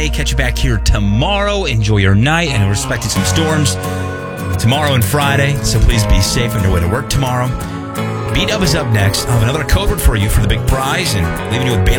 Catch you back here tomorrow. Enjoy your night, and we're expecting some storms tomorrow and Friday, so please be safe on your way to work tomorrow. B-Dub is up next. I'll have another code word for you for the big prize, and leaving you with Bailey